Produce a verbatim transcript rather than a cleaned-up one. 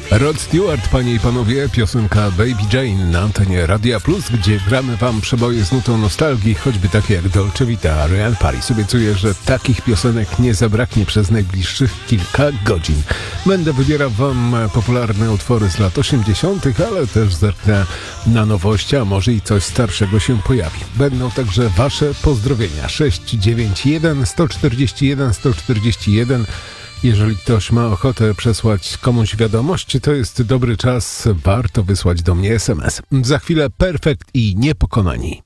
Rod Stewart, panie i panowie, piosenka Baby Jane na antenie Radia Plus, gdzie gramy wam przeboje z nutą nostalgii, choćby takie jak Dolce Vita, Real Paris. Obiecuję, że takich piosenek nie zabraknie przez najbliższych kilka godzin. Będę wybierał wam popularne utwory z lat osiemdziesiątych, ale też zerknę na nowości, a może i coś starszego się pojawi. Będą także wasze pozdrowienia. sześć dziewięć jeden, jeden cztery jeden, jeden cztery jeden. Jeżeli ktoś ma ochotę przesłać komuś wiadomość, to jest dobry czas, warto wysłać do mnie es em es. Za chwilę Perfekt i Niepokonani.